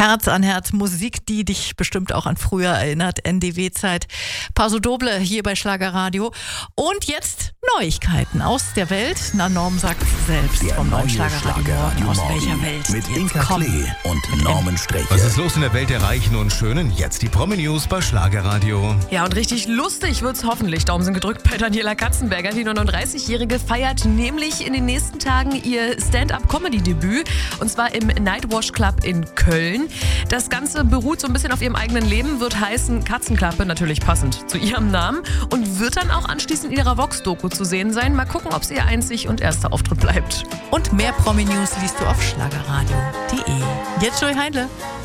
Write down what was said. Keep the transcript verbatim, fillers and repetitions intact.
Herz an Herz, Musik, die dich bestimmt auch an früher erinnert, N D W-Zeit. Paso Doble hier bei Schlagerradio. Und jetzt Neuigkeiten aus der Welt. Na, Norm sagt es selbst Der vom neuen neue Schlagerradio. Schlagerradio Aus Morgen welcher Welt? mit Jetzt Inka komm. Klee und Norman Streche. Was ist los in der Welt der Reichen und Schönen? Jetzt die Promi-News bei Schlagerradio. Ja, und richtig lustig wird's hoffentlich. Daumen sind gedrückt bei Daniela Katzenberger. Die neununddreißigjährige feiert nämlich in den nächsten Tagen ihr Stand-up-Comedy-Debüt. Und zwar im Nightwash Club in Köln. Das Ganze beruht so ein bisschen auf ihrem eigenen Leben, wird heißen Katzenklappe, natürlich passend zu ihrem Namen. Und wird dann auch anschließend in ihrer Vox-Doku zu sehen sein. Mal gucken, ob es ihr einzig und erster Auftritt bleibt. Und mehr Promi-News liest du auf schlagerradio punkt de. Jetzt Joey Heindle.